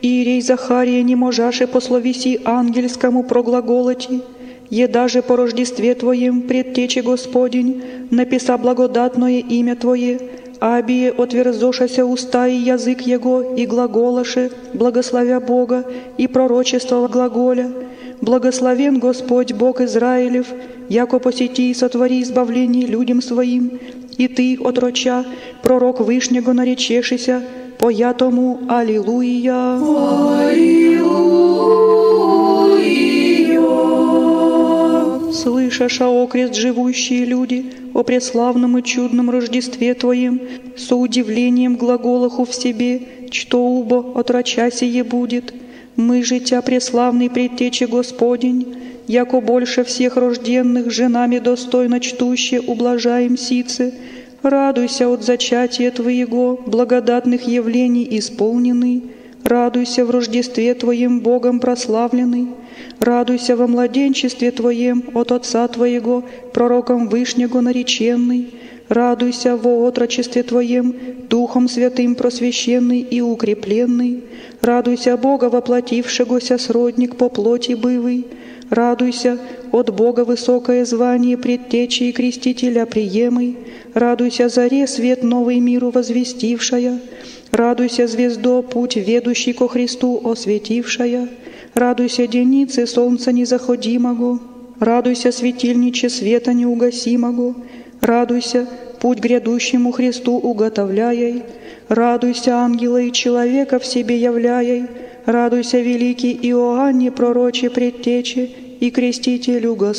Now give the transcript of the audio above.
Иерей Захария не можаше по словеси ангельскому проглаголоти, даже по рождестве Твоем, предтече Господень, написа благодатное имя Твое, абие отверзошася уста и язык Его, и глаголаше, благословя Бога, и пророчествовал глаголя. Благословен Господь Бог Израилев, яко посети и сотвори избавление людям Своим, и Ты, отроча, пророк Вышнего наречешися, поя тому Аллилуйя. Слышаша окрест живущие люди о преславном и чудном Рождестве Твоем, со удивлением глаголаху в себе, что убо отроча сие будет. Мы же Тя, преславный предтече Господень, яко больше всех рожденных женами достойно чтуще ублажаем сице, радуйся от зачатия Твоего, благодатных явлений исполненный, радуйся в Рождестве Твоем Богом прославленный, радуйся во младенчестве Твоем от Отца Твоего, пророком Вышнего нареченный, радуйся во отрочестве Твоем, Духом Святым просвященный и укрепленный, радуйся Бога воплотившегося сродник по плоти бывый, радуйся от Бога высокое звание предтечи и крестителя приемый, радуйся заре свет новый миру возвестившая, радуйся звездо путь ведущий ко Христу осветившая, радуйся денице солнца незаходимого, радуйся светильниче света неугасимого, радуйся путь грядущему Христу уготовляй, радуйся ангела и человека в себе являй, радуйся великий Иоанне пророче предтече и крестителю Господь.